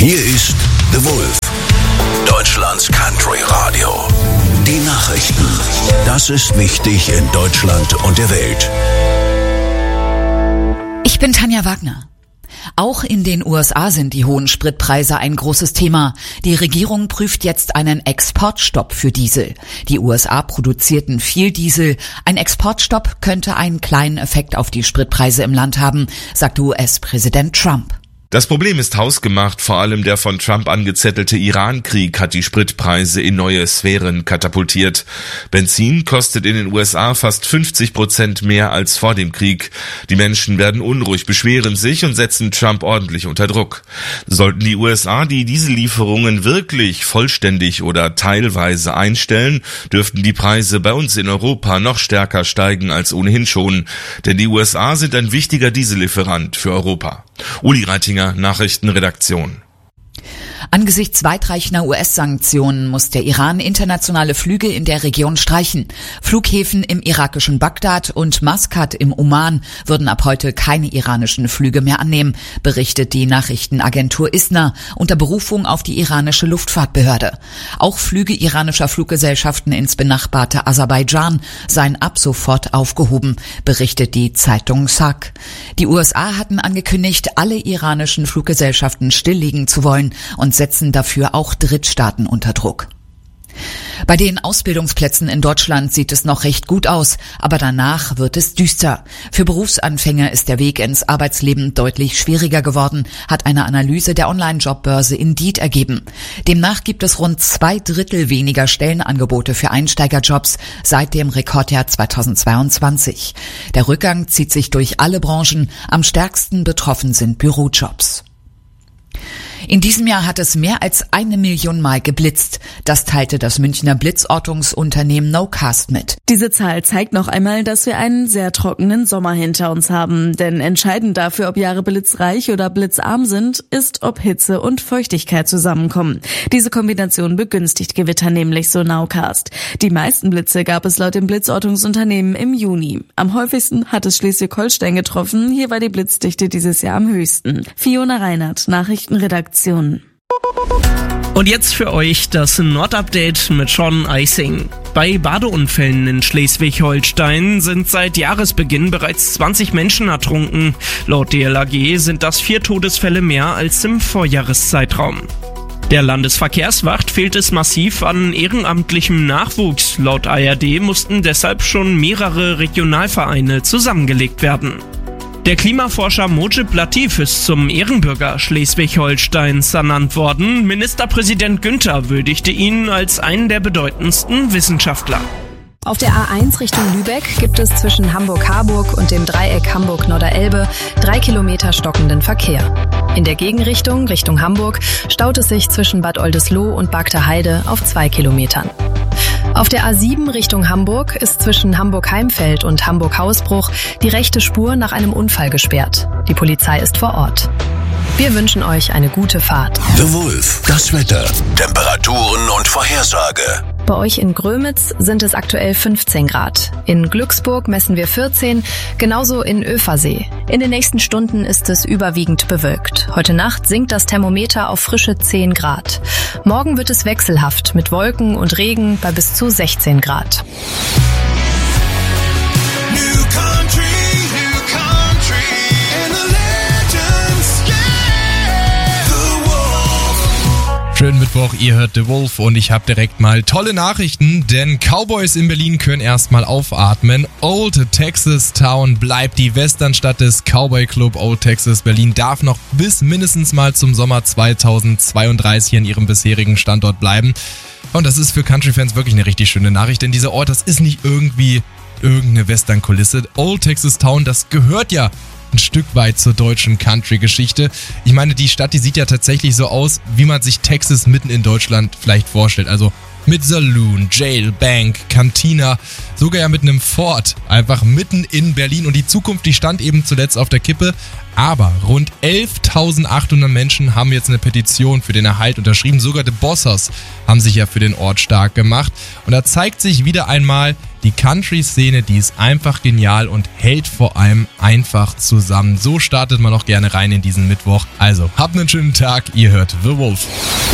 Hier ist The Wolf, Deutschlands Country Radio. Die Nachrichten. Das ist wichtig in Deutschland und der Welt. Ich bin Tanja Wagner. Auch in den USA sind die hohen Spritpreise ein großes Thema. Die Regierung prüft jetzt einen Exportstopp für Diesel. Die USA produzierten viel Diesel. Ein Exportstopp könnte einen kleinen Effekt auf die Spritpreise im Land haben, sagte US-Präsident Trump. Das Problem ist hausgemacht, vor allem der von Trump angezettelte Iran-Krieg hat die Spritpreise in neue Sphären katapultiert. Benzin kostet in den USA fast 50% mehr als vor dem Krieg. Die Menschen werden unruhig, beschweren sich und setzen Trump ordentlich unter Druck. Sollten die USA die Diesellieferungen wirklich vollständig oder teilweise einstellen, dürften die Preise bei uns in Europa noch stärker steigen als ohnehin schon. Denn die USA sind ein wichtiger Diesellieferant für Europa. Uli Reitinger, Nachrichtenredaktion. Angesichts weitreichender US-Sanktionen muss der Iran internationale Flüge in der Region streichen. Flughäfen im irakischen Bagdad und Maskat im Oman würden ab heute keine iranischen Flüge mehr annehmen, berichtet die Nachrichtenagentur ISNA unter Berufung auf die iranische Luftfahrtbehörde. Auch Flüge iranischer Fluggesellschaften ins benachbarte Aserbaidschan seien ab sofort aufgehoben, berichtet die Zeitung SAK. Die USA hatten angekündigt, alle iranischen Fluggesellschaften stilllegen zu wollen und setzen dafür auch Drittstaaten unter Druck. Bei den Ausbildungsplätzen in Deutschland sieht es noch recht gut aus, aber danach wird es düster. Für Berufsanfänger ist der Weg ins Arbeitsleben deutlich schwieriger geworden, hat eine Analyse der Online-Jobbörse Indeed ergeben. Demnach gibt es rund 2/3 weniger Stellenangebote für Einsteigerjobs seit dem Rekordjahr 2022. Der Rückgang zieht sich durch alle Branchen, am stärksten betroffen sind Bürojobs. In diesem Jahr hat es mehr als 1 Million Mal geblitzt. Das teilte das Münchner Blitzortungsunternehmen Nocast mit. Diese Zahl zeigt noch einmal, dass wir einen sehr trockenen Sommer hinter uns haben. Denn entscheidend dafür, ob Jahre blitzreich oder blitzarm sind, ist, ob Hitze und Feuchtigkeit zusammenkommen. Diese Kombination begünstigt Gewitter nämlich, so Nowcast. Die meisten Blitze gab es laut dem Blitzortungsunternehmen im Juni. Am häufigsten hat es Schleswig-Holstein getroffen. Hier war die Blitzdichte dieses Jahr am höchsten. Fiona Reinhardt, Nachrichtenredaktion. Und jetzt für euch das Nordupdate mit Sean Eising. Bei Badeunfällen in Schleswig-Holstein sind seit Jahresbeginn bereits 20 Menschen ertrunken. Laut DLRG sind das 4 Todesfälle mehr als im Vorjahreszeitraum. Der Landesverkehrswacht fehlt es massiv an ehrenamtlichem Nachwuchs. Laut ARD mussten deshalb schon mehrere Regionalvereine zusammengelegt werden. Der Klimaforscher Mojib Latif ist zum Ehrenbürger Schleswig-Holsteins ernannt worden. Ministerpräsident Günther würdigte ihn als einen der bedeutendsten Wissenschaftler. Auf der A1 Richtung Lübeck gibt es zwischen Hamburg-Harburg und dem Dreieck Hamburg-Norderelbe 3 Kilometer stockenden Verkehr. In der Gegenrichtung, Richtung Hamburg, staut es sich zwischen Bad Oldesloe und Bagter-Heide auf 2 Kilometern. Auf der A7 Richtung Hamburg ist zwischen Hamburg-Heimfeld und Hamburg-Hausbruch die rechte Spur nach einem Unfall gesperrt. Die Polizei ist vor Ort. Wir wünschen euch eine gute Fahrt. The Wolf, das Wetter, Temperaturen und Vorhersage. Bei euch in Grömitz sind es aktuell 15 Grad. In Glücksburg messen wir 14, genauso in Öfersee. In den nächsten Stunden ist es überwiegend bewölkt. Heute Nacht sinkt das Thermometer auf frische 10 Grad. Morgen wird es wechselhaft mit Wolken und Regen bei bis zu 16 Grad. Schönen Mittwoch, ihr hört The Wolf und ich habe direkt mal tolle Nachrichten, denn Cowboys in Berlin können erstmal aufatmen. Old Texas Town bleibt die Westernstadt des Cowboy Club. Old Texas Berlin darf noch bis mindestens mal zum Sommer 2032 an ihrem bisherigen Standort bleiben. Und das ist für Country-Fans wirklich eine richtig schöne Nachricht, denn dieser Ort, das ist nicht irgendwie irgendeine Western-Kulisse. Old Texas Town, das gehört ja ein Stück weit zur deutschen Country-Geschichte. Ich meine, die Stadt, die sieht ja tatsächlich so aus, wie man sich Texas mitten in Deutschland vielleicht vorstellt. Also mit Saloon, Jail, Bank, Cantina, sogar ja mit einem Fort, einfach mitten in Berlin. Und die Zukunft, die stand eben zuletzt auf der Kippe. Aber rund 11.800 Menschen haben jetzt eine Petition für den Erhalt unterschrieben. Sogar die Bossers haben sich ja für den Ort stark gemacht. Und da zeigt sich wieder einmal, Die Country-Szene, die ist einfach genial und hält vor allem einfach zusammen. So startet man auch gerne rein in diesen Mittwoch. Also, habt einen schönen Tag, ihr hört The Wolf.